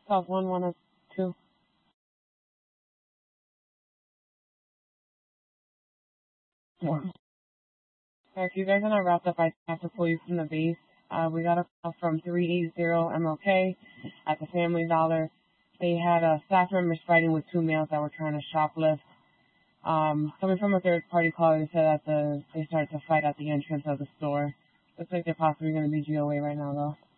South 112. One. If you guys are not wrapped up, I have to pull you from the base. We got a call from 380 MLK at the Family Dollar. They had staff members fighting with two males that were trying to shoplift. Coming from a third party caller, they said that they started to fight at the entrance of the store. Looks like they're possibly going to be GOA right now, though.